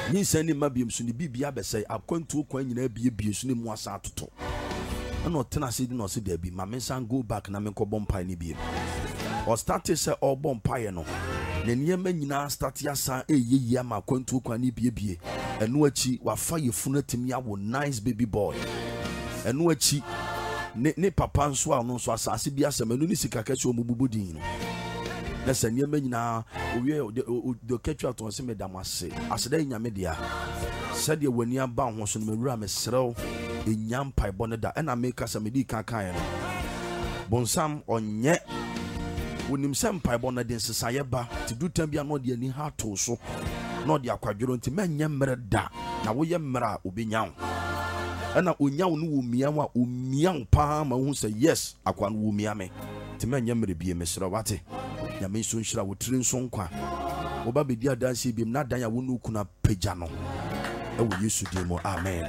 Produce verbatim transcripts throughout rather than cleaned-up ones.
Ni send him maybe soon be be say I going to coin in a be a soon more sato. I know tenacity no see there be my man go back na me ko bomb pie ni be. Or started say all bomb pie no. Then ye men na start ya san e ye ye ma kwantu kwa ni bie bie eno achi wa fa ye funu timi ya wo nice baby boy eno achi ne ne papa nso a no nso asase bi asem eno ni sika kachi omububu din na se ye men na owie de kachi aton se medam ase aseda nyame dia se de wani aba ho so no mewura mesrew enyam pai bone da ena make asa medi kan kan no bonsam onye wonim sem paibo na den sesaye ba ti du tambia no de ani ha to so no de akwadworo nti manya mmere da na wo ye mmere obenyaw ana onyaw no wo miawa o miaw pa ma hu se yes akwa no wo miame ti manya mmere bie mesra wate nyame so nhira wo tire nso nkwa wo ba bedi adanse biem na dan ya wo no kuna pagya no e wo Yesu de mo amen.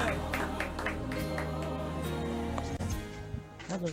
Amen.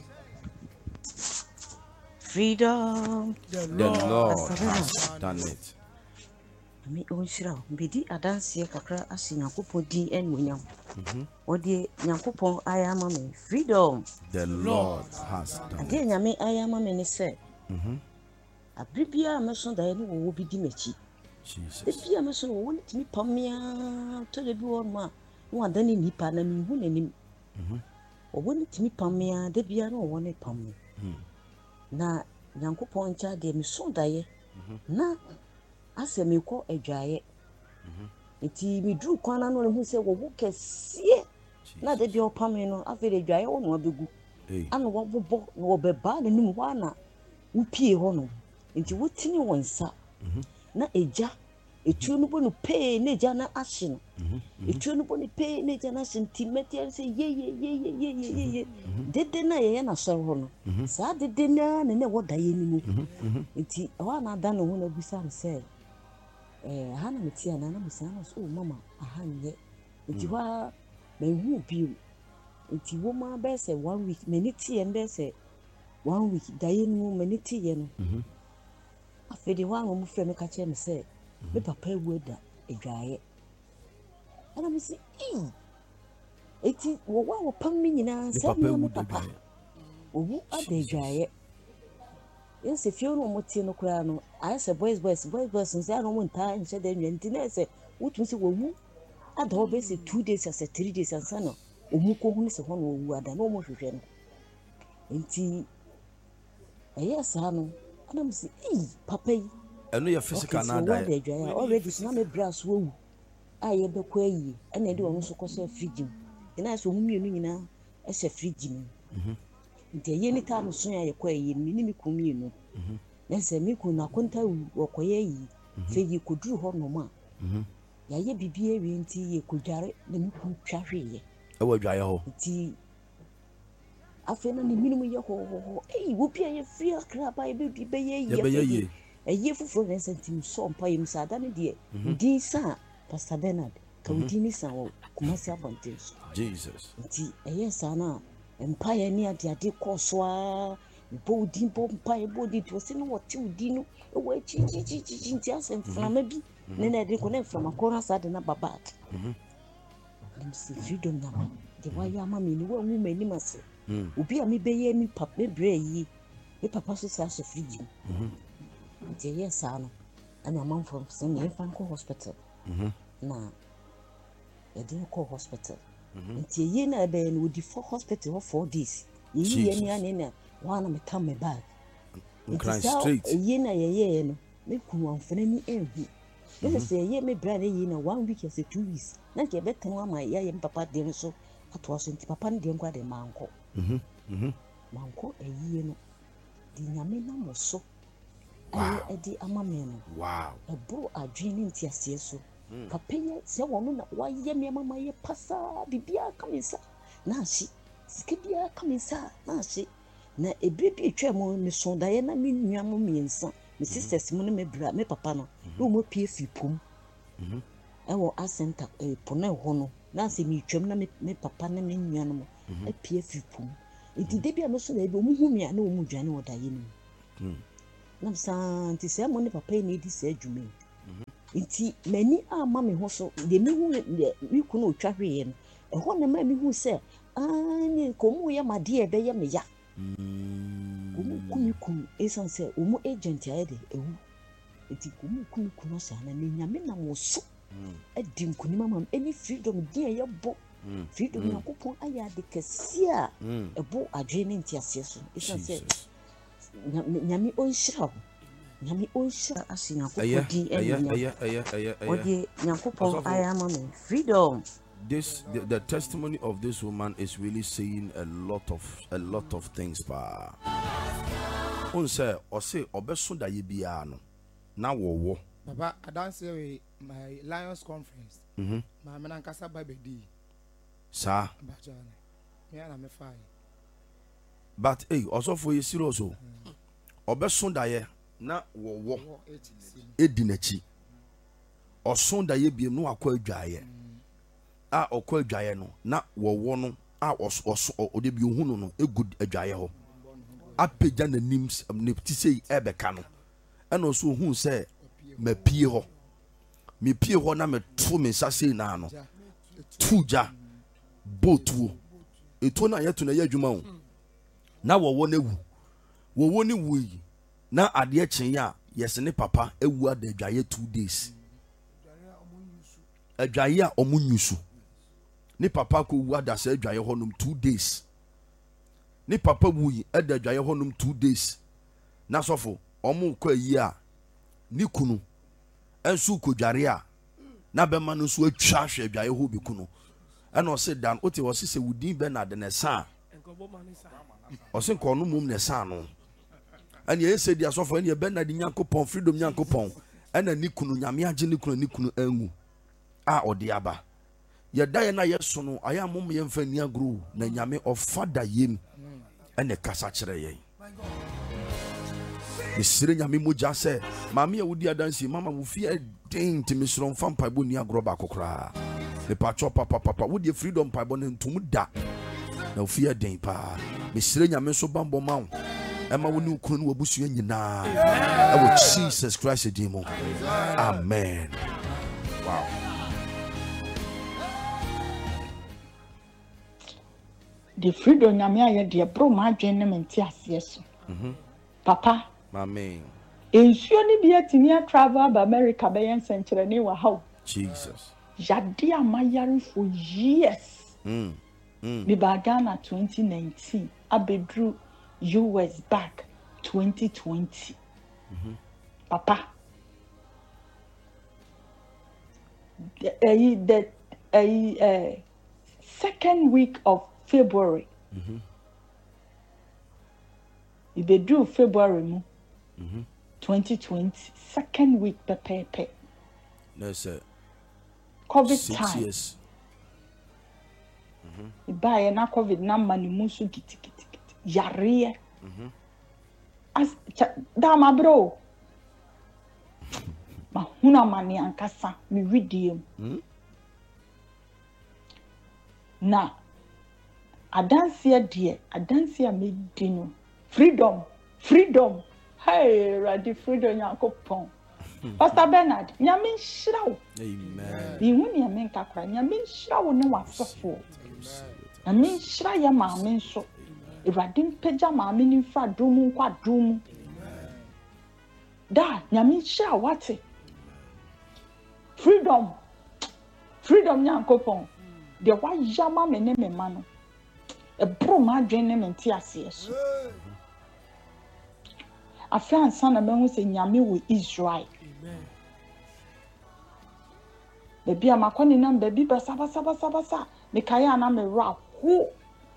Freedom. The Lord has done it. Me onshira bedi adanse kakra asi Nyankopon din enwonyam. Mhm. Odi Nyankopon ayama me freedom. The Lord has done it. Ade nyame ayama me ne se. Mhm. Abribia meso da ne wo bi di mechi. Jesus. Bibia meso wo ne timi pamia to de bi won ma. Wo adani nipa na mi hu nanim. Mhm. Wo ne timi pamia de bia no wo ne pam. Mhm. Na Nyankopon ncha de me so daye na ase me ko adwaye enti me dru kwana no hu se wo wo kese na de de opame no afi de adwaye wo no abegu ana wo bobo na wo beba na nim ho na wo pie ho no enti wo tini wonsa na eja etuo no bo no pe na eja na ahye no etuo no bo no pe na eja na sentimeter se ye ye ye ye ye ye ye dede na ye na so ho no sa dede na na ne wo da ye ni mu enti wa na da no ho na bisa me se eh ha na meti ana na bisa na so mama aha nye enti wa me hu bi enti wo ma be se one week me ni tie mbe se one week da ye ni mu me ni tie no afede wa ngo mu fe me ka che me se me papa ewu da edwaye ana me se eh eti wo wa wo pam mi nyina se me papa owu ada edwaye yense fie no mo tie no kura no I say boys boys boys boys nse ano mo nta nse da nwa nti na se wotu se wo wu ada wo be se two days as three days ansa no omu ko hu se ho no wu ada no mo hwehwe no nti eya sa no ana me se eh papa yi eno ye physical na da already na me brass wo aye be kwa yi ena de won so ko so fridge ina so mu mienu nyina e se fridge mu mhm nti ye ni ta no so ya kwa yi ni ni ku mienu mhm na se mi ku na konta wo koye yi fe yi ku duru ho no ma mhm ya ye bibie wi nti ye ku dware na mi ku twahwe ye e wo dwaye ho nti afena ni minimum ye ho ho eh wo bia ye free akra ba ye be be ye ye be ye eye fufuro ne sentim so mpa yim sada ne de din sa Pastor Bernard ka udi ni sa wo Kumasi Abontenso Jesus nti eye sa na mpa ye ni ade ade koso a bo udi bo mpa ye bo udi to se no wote udi no e wo chi chi chi chi nti asem frama bi ne na de ko ne frama ko na sa de na baba mhm dem si freedom na de wa ya ma mi ni wo mu mani mase obi a me be ye ni papa me bre yi e papa so sa so free mhm nti yes ano ana man from senior Franco hospital mhm na e dey call hospital mhm nti ye na be no di for hospital for four days ye ye ni ani na wa na me tam me bag nti straight ye na ye ye no me ku amfana ni ehu me say ye me bra na ye na one week as two weeks na ke betan wa ma ya ye papa de so ato so nti papa de nkwa de manko mhm mhm manko eyi no di nyame na mo so aye edi amameno wow ebo adwene nti asie so papa ye se wono na waye me mama ye pasa bibia kamisa na ahyi sikibia kamisa na ahyi na ebibi etwa mo me sonda ye na me nua mo miensa me sisters mo ne me bra me papa no no mo pie fipum mhm ewo asenta e pona ho no na se me twam na me papa na me nua no mo e pie fipum enti de bia no so na ebi omu hu mia na omu dwane odaye ni mhm na santi se mo ne papa ni di se adwuma mhm nti mani ama me ho so de me hu me kunu otwa hwee no e ho na ma me hu se ah ne komu ya made e be ye me ya komu kumi kum esan se omu agent ya de ehu nti komu kumi kum sa na ne nyame na mo so e di nkuni mama any freedom dia ye bo freedom na kopon aya de kasia e bo adwe ne ntiase so esan se nyame onhyira nyame onhyira asinya kopodi aya aya aya aya odi nyakopon aya mama freedom. This the, the testimony of this woman is really saying a lot of a lot of things pa. On say or say obeso da ye bia no na wo Baba I don't say my Lions conference. Mhm. Ma me na nkasa ba bedi. Sa. Me na me fine. But hey, also for you serious o. Obeso da ye na wo edinachi. Oso da ye bia no akwa adwaye. A okwa adwaye no na wo no a oso ode bi ohunu no egud adwaye ho apagya nanim ne ti sei ebeka no ena oso ohun se mapie ho me pie ho na me to me sase na no tuja botuo eto na yeto na ye adwuma ho na wo na wu wo ni wu yi na ade chen ya yes ne papa ewu ada adwaye two days adwaye a omunyusu ni papa ko wu ada se adwaye honum two days ni papa wu yi ada adwaye honum two days na sofo omu ko yi a ni kunu ensu ko dware a na be ma no so atwa hwe adwaye ho bi kunu ena o se dan o te o se se wudin Bernard ne sa o se ko no mum ne sa no ena ye se dia sofo ena Bernard Nyankopon freedom Nyankopon ena ni kunu nyame age ni kunu ni kunu anwu a odi aba yɛda yɛ na yɛso no ayɛ amom yɛmfa ni agro na nyame ɔfada yem ɛne kasa kyerɛ yɛn mesire nyame mogya sɛ maame a wodi adansi mama wo fie den nti mesoro mfa mpaebɔ ni agorɔ baako koraa mepatwɔ papapapa wodi freedom mpaebɔ no ntom da na wo fie den paa mesire nyame nso bambɔ ma wo ɛma wo ne wo kunu no wabusua nyinaa ɛwɔ Jesus Christ din mu amen. Wow. The freedom nyame aye de bro ma adwen ne menti ase so. Mhm. Papa. Amen. Ensuo ni bi atini a travel ba America be yen senkyere ni wa haw. Jesus. Yade amayare for years. Mm. Mm. Bi ba Ghana twenty nineteen, abedru U S back twenty twenty. Mhm. Papa. The uh, the uh, uh, second week of February. Mhm. Ibedru February mu. Mhm. twenty twenty second week pepepe. No sir. COVID Six time. Years. Mhm. Ibaye na COVID na mani musu giti giti giti. Yare. Mhm. As da ma bro. Ma huna mani ankasa mi video. Mhm. Na adansia die adansia me dino freedom freedom hey ready freedom Nyankopon Pastor Bernard nyame nhyirawo amen bi hu ne nyame nkakra nyame nhyirawo ne wasofo nyame nhyira ya maame nso Ewurade mpagya maame ni mfa dum nkwa dum da nyame nhyira wate freedom freedom Nyankopon de wa yama me ne me ma no e bro ma adwen ne menti ase so afa ansa na mehu se nyame wo Israel amen bebi amakoni na bebi basa basa basa basa me kaya na me ra ho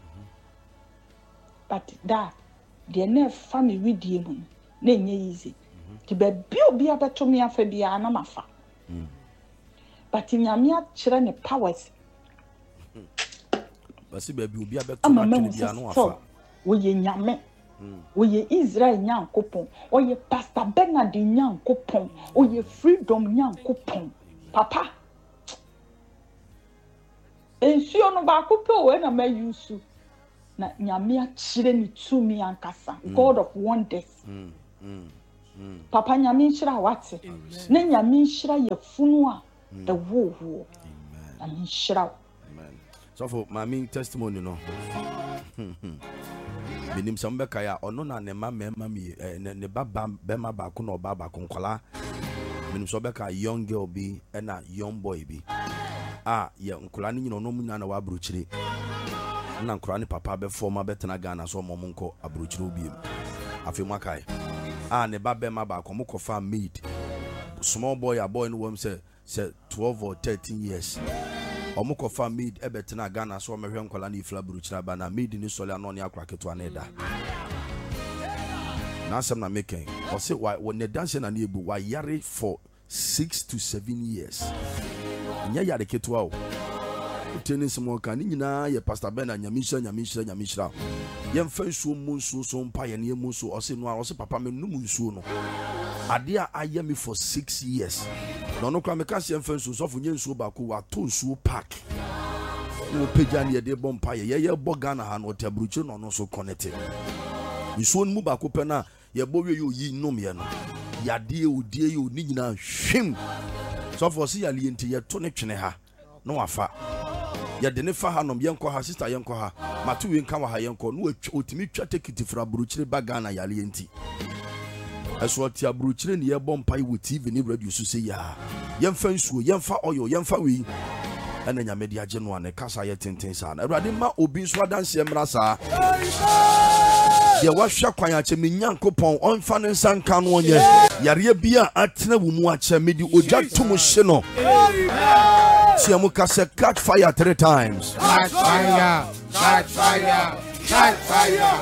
but da de na fa me widie mu na enye easy ti bebi obi abeto me afa bia na mafa but nyame a kire ne powers basi baby obi abeto na twene bia no afa wo ye nyame wo ye Israel Nyankopon o ye Pastor Bernard Nyankopon o ye freedom Nyankopon papa ensuo no ba kope we na ma yusu na nyame a kire ni tumi ankasa God of wonders mm mm papa nyame nhyira wate na nyame nhyira yefunu a the wo wo nyame nhyira. Amen. So for my main testimony no. Binim some beka ya ono na ne ma mema mi ne baba bema ba ko no baba ko nkwala. Binim so beka young girl bi na young boy bi. Ah ye nkwala ni nyino no mu na wa abrochire. Na nkwala ni papa be forma betena Ghana so mo nko abrochire obi. Afi makai. Ah ne baba bema ba ko mo ko fa maid. Small boy a boy no wom say say twelve or thirteen years. Omoko fa maid ebetena Ghana so mehwe nkola na ifla buruchira ba na maid ni sole ano ne akwa keto aneda. Na asem na making. O say why when the dance na na ebu wa yare for six to seven years. Nya yare keto a o. Uteni smo kan ni nyina ye Pastor Ben na nyamisha nyamisha nyamisha. Ye mfa nsuo mu nsuo so mpa ye ne mu so o say no o say papa me num nsuo no. Ade a aye me for six years. No no kwa me ka se mfa nsuo so fo nye nsuo ba ko wa to nsuo park. No peja ne de bompa ye ye bo Ghana ha no tabruche no no so connected. Nsuo mu ba ko pe na ye bo we yo yi nom ye no. Ya de odie yo ni nyina hwem. So for see ya lienti ye to ne twene ha. No wafa. Ya de ne fa ha nom ye nko ha sister ye nko ha. Matu we nka wa ha ye nko no otimi twa tekiti fra bruchire ba Ghana ya lienti. Eso ti abruchire ne ye bompa yi with T V ni radio so say ya. Ye mfa nsuo ye mfa oil ye mfa we. Ana nya media je no ane kasa ye tenten sa na. Awurade ma obi nso adanse emra sa. Ye wahwa kwan ache me nyankopon onfa ne nsanka no onye. Yare bia atena wo mu ache me di oja tum hye no. See amu kase catch fire three times. Catch fire, catch fire, catch fire.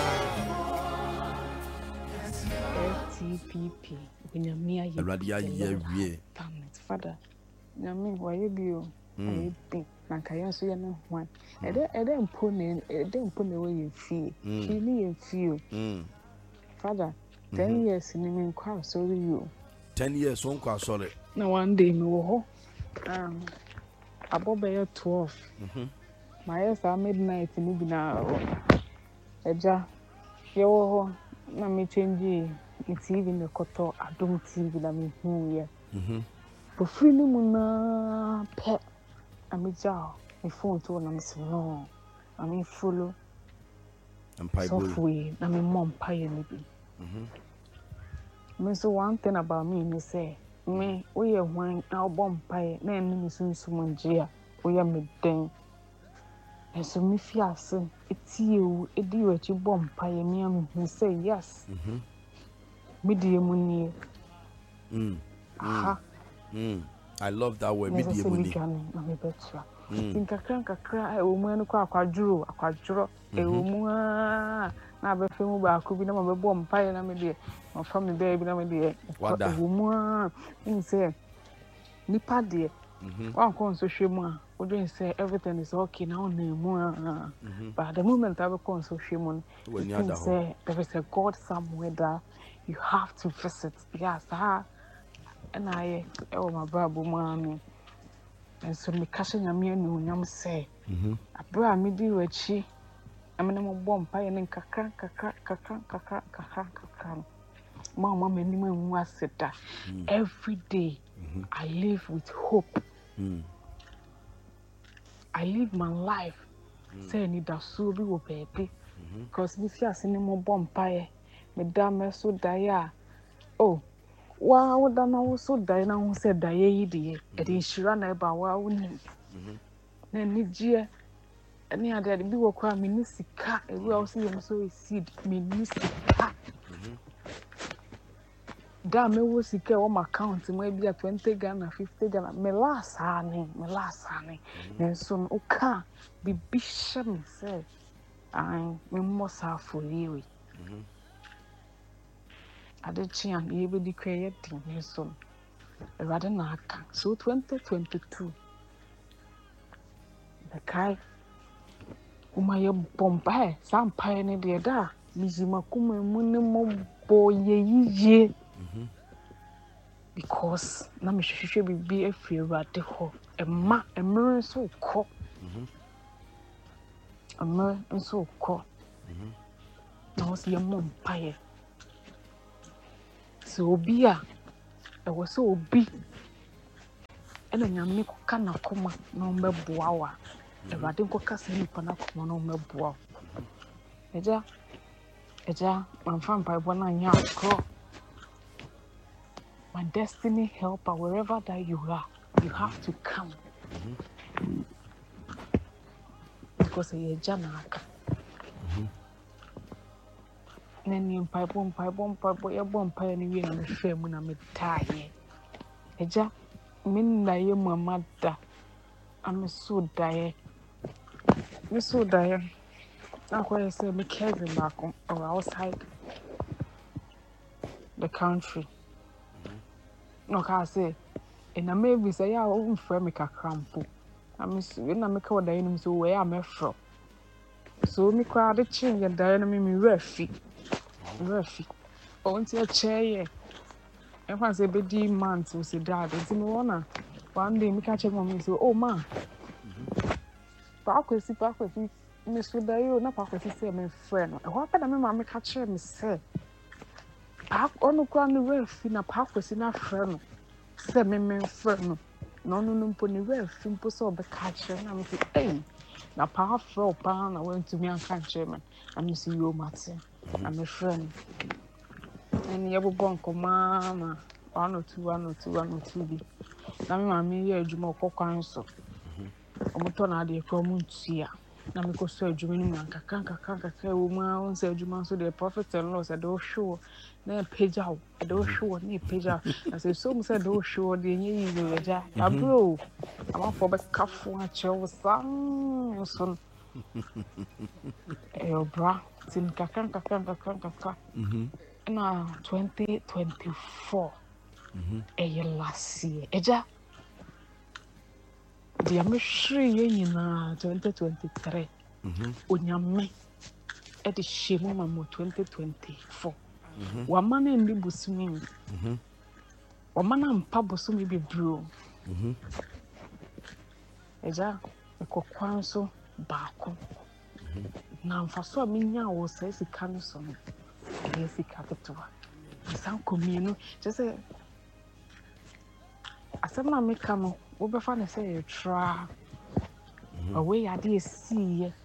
T P P. Nyamia ye. Radia ye wie. Father. Nyami wa ye bio. Aye bi. Na kayo so ye no hwan. Ede ede mpo ne ede mpo ne we ye fie. Ki ni ye fie. Mm. Father, ten years ni me kwa sorry you. ten years on kwa sorry. Na one day me wo ho. Um abobe ye twelve. Mhm. My yes at midnight ni bi na eja ye wo ho na me change the T V ne koto adom T V na me hu ye. Mhm. Po free ni mu na pe amija me phone to na me say no. I mean follow. Empire boy. Software na me mom pie ni bi. Mhm. Me so one thing about me me say me we ye hwan na bom pie na enu me sunsum njia we ye me den. Eso me fiase etie o edi o chi bom pie me am me say yes. Mhm. Media money. Mm. Aha. Mm. I love that word, media money. Mm. Think kakra kakra e wo mu enu kwa akwaduro akwaduro e wo mu na be fe mu ba ko bi na ma be bom paye na me de ma fa me be bi na me de e wo mu in say nipa de wan kon so hwe mu a wo do say everything is okay now na mu but the moment I be kon so hwe mu no say there is a God somewhere that you have to visit. Yes, ah, and I, oh my babu mommy, and so me catching a mere no yam say, a bra me do chi. I mean, I'm a bomb pie and kaka kaka kaka kaka kaka kaka. Mama, many men was said that every day I live with hope. I live my life saying it that so be wo baby, because me fear any more bomb pie. Madame so dia oh wow da na wo so dia na wo se dia yi de e de shira na ba wa wo ni na ni gie ani ade ade bi wo kwa me ni sika e wo so yem so seed me ni sika da me wo sika wo my account mo bi twenty Ghana fifty Ghana me last ani me last ani na so o ka bi bi sha me say ai me mo sa for you mhm Adichian, you will declare it so rather than so twenty twenty-two. The Kai Umaya Bombay, some pioneer dear da, Mizimakuma Munimo boy ye because Namish should be a fear radical, a ma a mirror so caught a mirror and so caught. Now, see a mom pie. so obi a e wo so obi ena nyame ko kana koma na ombeboa wa Ewade nko kasa nipa na koma na ombeboa eja eja manfa mpa na nya akro my destiny helper wherever that you are you have to come mm-hmm. because ye jana aka mhm nani mpa bo mpa bo mpa bo ye bo mpa ni wi na me hwe mu na me taye eja min na ye mama da am so daye me so daye akwa say me cousin back or outside the country no ka say and I maybe say ya o mfra me kakrampo am so na me ka odaye nim so we am efro so me kwa de chin ye daye na me me rafi rafi o nti a chair e fa say be di man to say dad nti me wona one day me ka check mom so oh ma pa kwesi pa kwesi me so daye o na pa kwesi say me friend e ho pa na me ma me ka check me say pa onu kwa no rafi na pa kwesi na friend say me me friend no no no mpo ni rafi mpo so be ka check na me say eh na pa fro pa na went to me and can check me and me see you Martin I'm a friend and you bon mama one or two one or two one or two bi na me ma me ye adwuma okokwan so omoto na ade kwa mu ntua na me ko so adwuma ni mu anka kanka kanka ka wo ma on se adwuma so the prophet and law said do show na page out do show na page out I say so me said do show de nye yi we ja abro am for be kafo a chewo sam so eh bra tin kakan kakan kakan kakan mhm na twenty twenty-four mhm eh last year eja dia me hwere ye nyina twenty twenty-three mhm onyame e de shemu mamo twenty twenty-four mhm wa mana ndi busumi mhm wa mana mpa busumi bibro mhm eja ekokwan so baako na mfaso amenya wo sai sika no so no e sika totoa san komienu je se asem na meka no wo be fa na say you try away ya dey see ye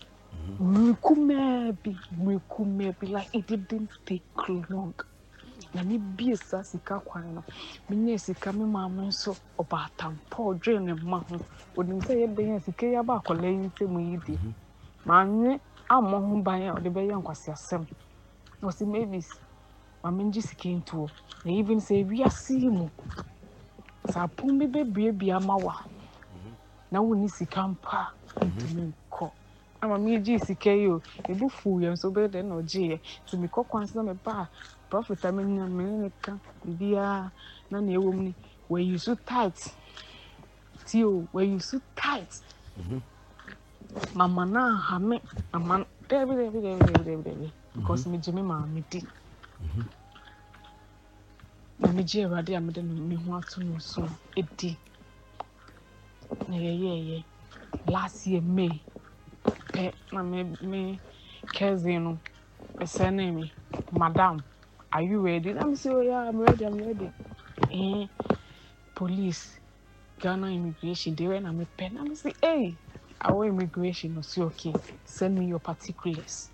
mkume bi mkume bi like it didn't take long na ni bi sa sika kwan no menya sika me maame so obatam paul dre ne ma ho onim say ye be sika ya ba akola yin se mu yidi manye amo ho ban ya de be ye nkwase asem no si maybe mamenji sika ntuo na even say we asi mu sa pumbi be bia mawa na woni sika mpa ntumi ko ama mi ji sika yo e bu fu ye so be de no je to mi kokwanse na me ba prophet amenya me ne ka bia na na ewom ni where you so tight tio where you so tight mhm mama na ha me mama debi debi debi debi debi because me jimi ma me di mhm na me je erade amede no me ho ato no so edi na ye ye ye last year May pe na me me cousin no esene me madam are you ready I'm say oh yeah I'm ready I'm ready eh police Ghana immigration they when I'm pen I'm say hey our immigration no say okay send me your particulars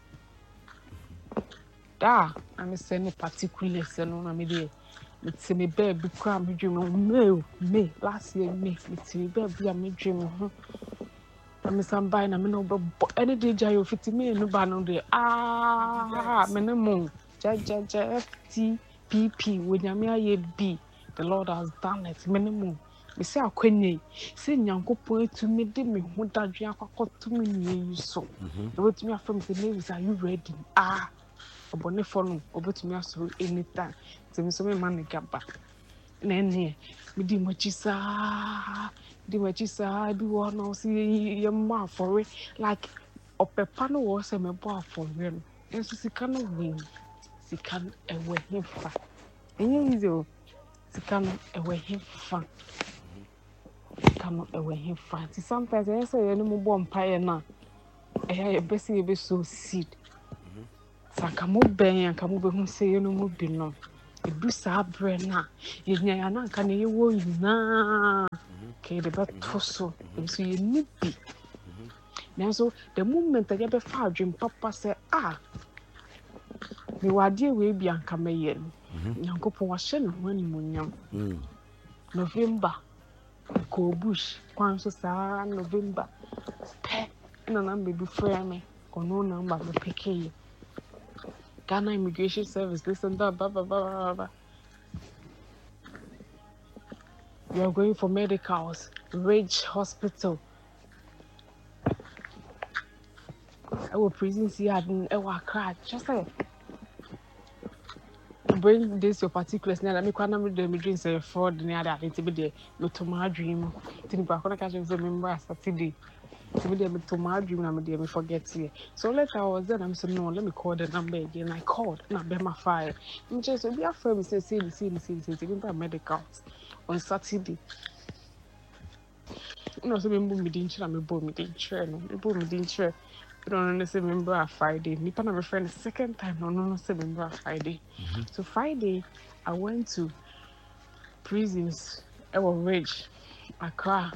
da I'm send particulars no na me dey it's me baby cram me dream me me last year me it's me baby am me dream ho I'm some buy na me no be any day jayo fifty me no ba no dey ah me no mo ja ja ja F T P P when ya me aye B the Lord has done it me no mo me say akwenye say nyankopon etumi de me ho dadwe akwakoto me nie so e wetumi afam say Mavis are you ready ah obone for no obetumi aso anytime say me so me man gaba na ene me di machi sa di machi sa bi wo no see ye ma for like opepa no wo say me bo for we no enso sika no we sika ewe hefa enye easy o sika no ewe hefa sika no ewe hefa ti sometimes I say ye no mo bo mpaye na eh ye besi ye be so seed saka mo ben anka mo be hu say ye no mo bi no edu saa brɛ na yɛnya ya na nka na yɛwɔ nyinaa ka yɛde bɛto so nso yɛni bi nanso the moment a yɛbɛfa adwene papa sɛ ah mewɔ adeɛ wei bi anka mɛyɛ no nyankopɔn wahyɛ ne ho animuonyam November kɔ bush kwan so saa November pɛ na na mbɛbi frɛ me ɔno na mba mepɛkɛɛ Ghana Immigration Service listen da ba ba ba ba we are going for medicals Ridge Hospital our prison yard in our crowd just say bring this your particulars now me kwana me dem dream say fraud ni ada ati be dey me to my dream tin ba kona ka say member Saturday to me dem to my dream na me dey me forget here so later I was there I'm saying no let me call the number again I called na be my file me just be afraid me say see see see see me medicals on Saturday no so me mbu me din chira me bo me din chira no me bo me din chira I don't know say member on Friday. Me and my friend the second time no no no say member on Friday. Mm-hmm. So Friday I went to prisons. I was Ridge, Accra.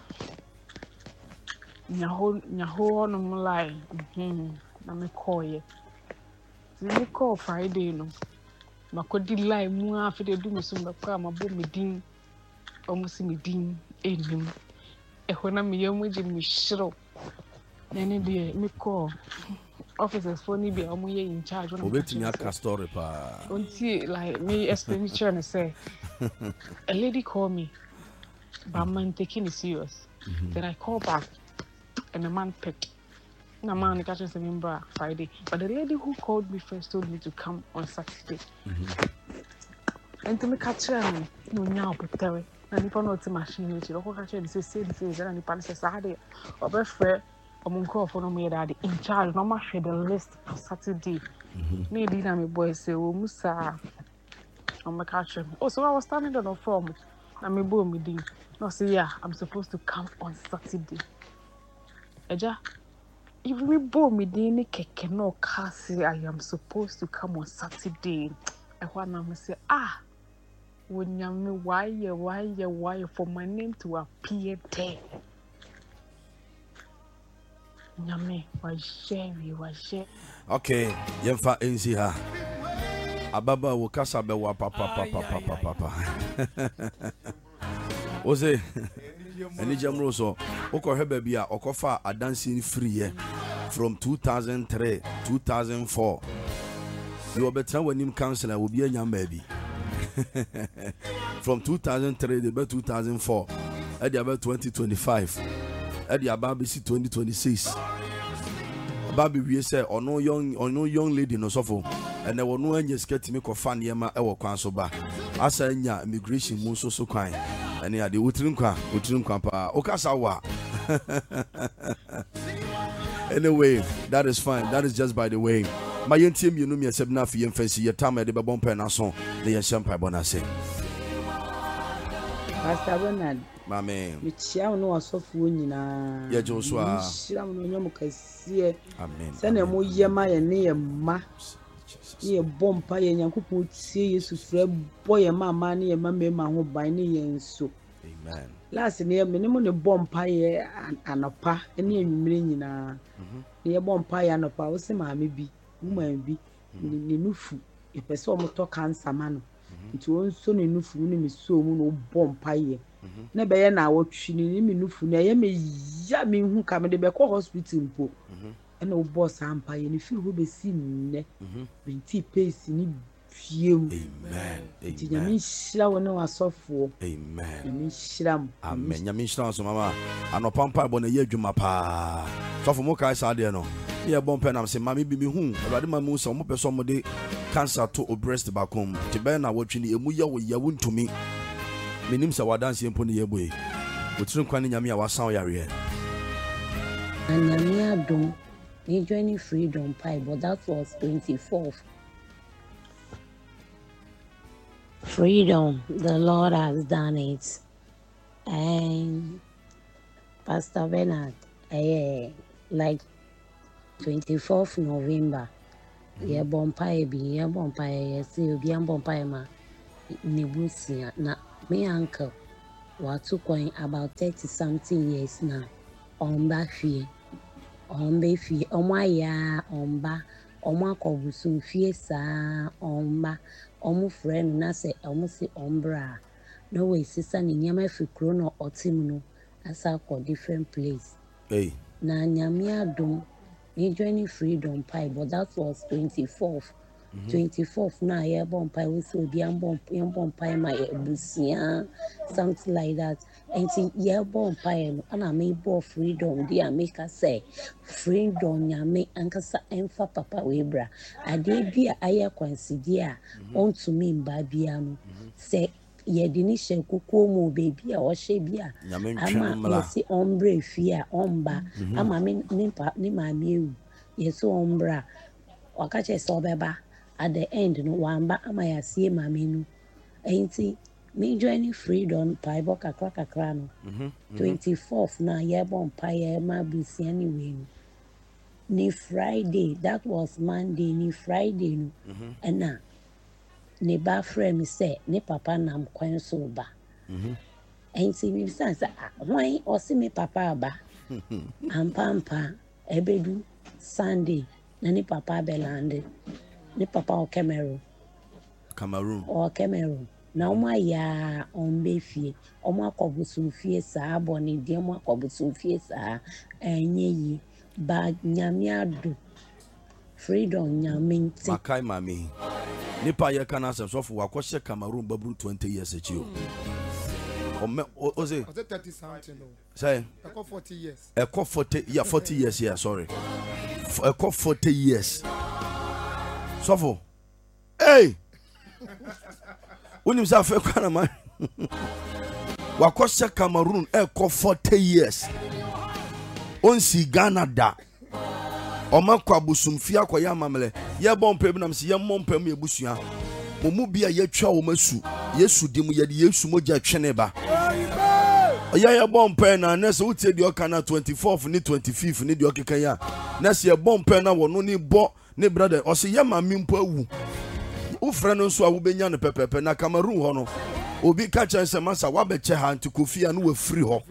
Nyaho nyaho no mo lie. Mhm. Na me call ye. So me call Friday no. Makodi lie mu afi de do me so me kwa ma bo me din. Omo si me din enim. Ehona na me yam gye me shiro. Nene de me call officers for ni be omo ye in charge when obetimi aka story pa until like me expenditure and say a lady called me but man taking it serious mm-hmm. Then I call back and the man picked na man catch us remember Friday but the lady who called me first told me to come on Saturday mm-hmm. And to me catch her no nya opetere na nipa no ti machine ni chiro ko catch her say say say na nipa say Saturday obefre omunko for no me that in charge no ma share the list for Saturday me di na me boy say o musa o me catch him oh so I was standing on the form na me bo me din no say yeah I'm supposed to come on Saturday eja if we bo me din ni keke no car say I am supposed to come on Saturday e ho na me say ah wonyame why why why for my name to appear there Nyame wa share wa share okay yemfa ensi ha ababa wo kasa be wa papa papa papa papa ose eni jamro so okọ hebe bia okofa adansi free here from two thousand three two thousand four you better when him counselor will be anyama bi from two thousand three to about two thousand four at the about twenty twenty-five at the about twenty twenty-six Baby we say or no young or no young lady no suffer and there were no any sketch me ko fan yema e wo kwan so ba asa nya immigration mu so so kwan and ya de wotrin kwa wotrin kwa pa okasa wa anyway that is fine that is just by the way my team you know me accept na fi yem fancy your time e de be bon pen na so na ye champa bonase Pastor Bernard Mame. Michia no asofo nyina. Ye jo so a. Shira mo nyam kase. Amen. Sane mo yema ye ne ye ma. Ye bompa ye Nyankopon tie Yesu frɛ boye mama ne ye mama ma ho ban ne ye nso. Amen. Last ne ye me ne mo ne bompa ye anopa ne anwumire nyina. Ne ye bompa ye anopa wo se maame bi, woman bi, ne nufu. E pese o mo to cancer ma no. Nti won so ne nufu ne me so mu no bompa ye. Na be ye na awotwi ni me nufu na ye me ya me hu ka me de be ko hospital mpo e na obo sampa ye ni fi ho be si nne binti pace ni fiem amen ti nyame hira wona wasofo amen nyame hira m amen nyame hira so mama anopampa bo na ye adwuma pa sofo mo kai sa de no ye bompa na se mama bi me hu awade mama mu so mo pe so mo de cancer to o breast back home ti be na awotwi ni emu ye wo ye wontumi Minim sa wadansi mpo ne yeboe. Wotun kwan nyame ya wasan yare. Anyame adom. Ni joining freedom pie but that was twenty-fourth. Freedom, the Lord has done it. And Pastor Bernard, uh, like twenty-fourth November, yeah, bonfire be, yeah, bonfire, see, be a bonfire, ma. nebusia na me uncle watu kwan about thirty something years now omba fie omba fie omwa ya omba omwa kobusu fie sa omba omu friend na se omu si ombra no we sister ni nyama fi krono otim no asa ko different place hey na nyame adom me joining freedom pie but that was twenty-fourth mm-hmm. twenty-fourth na ya bon pie we so bi am bon yan bon pie my busia something like that and see ya bon pie no ana me bo freedom dia make us say freedom nyame ankasa emfa papa we bra ade bia aya kwansidi a onto me mba bia no say yedini shekuko mu baby a ohye bia ama yesi ombre fia omba ama me nimpa ni maami ewu yesi ombra wakache so beba at the end no wamba ama yasie maami no enti me joining freedom paibo kakra kakra no twenty-fourth na yebo mpa ye ma busia ni we ni Friday that was Monday ni Friday no and na ne ba frɛ me sɛ ne papa nam kwan so ba mhm enti mi san sɛ why o si me papa aba ampa ampa ebedu Sunday na ne papa belande ne papa o Cameroon Cameroon o Cameroon na o ma ya on be fie o ma kobusu fie saa boni de mo kobusu fie saa enye yi ba nyame ado freedom nyame nti makai mami nipa ye kana asem so for wakɔhyɛ Cameroon babru twenty years achi o o me o say thirty something no say eko forty years eko forty yeah forty years yeah sorry eko forty years so for hey unim sa fe kana man wakɔhyɛ Cameroon eko forty years on si Ghana da Oma kwa busumfia kwa ya mamele ye bompe bi nam se ye mompe mu ebusua omu bia ye twa wo masu Yesu dim ye de Yesu moja twene ba ya ye bompe na na se utie de oka na twenty-fourth ni twenty-fifth ni de okeka ya na se ye bompe na wo no ni bo ni brother o se ye mami mpo awu wo frɛ no nso a wo benya no pepepe na Cameroon ho no obi ka chen se masa wa be che ha antikofia no wa free ho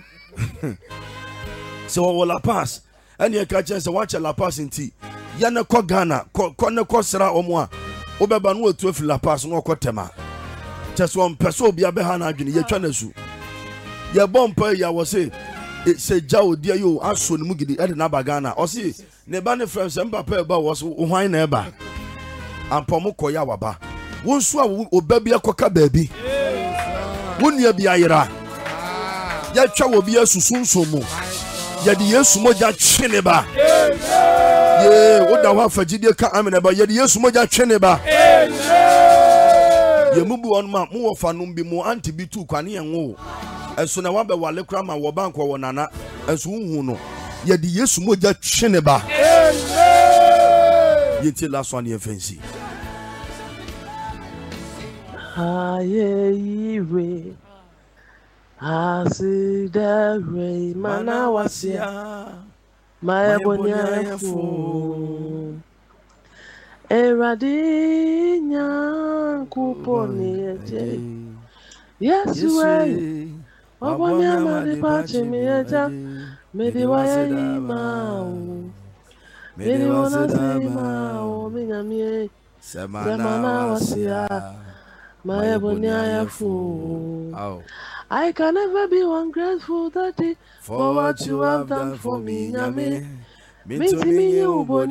se wo la pass ene ka chen se wa che la pass nti ya ne ko Ghana ko ne ko sra omo a obeba no otu afi la pass no ko tema cheso on peso obi abeha na adwene ye twa na su ye bompa ya wo se se jawo dia yo aso ne mugidi e de na ba Ghana o se ne ba ne friends mba pa ba wo so hwan na e ba ampom ko ya waba wo nso a oba bia koka baabi wo nua bia yera ya twa wo bia susunso mu ya di Yesu moja twene ba ye wo da wa fagide ka amene ba ya di Yesu moja twene ba ye mubu on ma mu wo fa no bi mu anti bi tu kwane en wo enso na wa be wale kra ma wo bank wo nana enso hu no ya di Yesu moja twene ba ye ti last one ye fancy aye iwe Asidere manawasia Maebonia fu Eradinya kuponi eje Yesu we Obonya madipache mieja Mediwaye imao Mediwana simao Minyamie Semanawasia Maebonia fu I can never be ungrateful, Daddy, for what you have done for me, Nyame. Me to me, you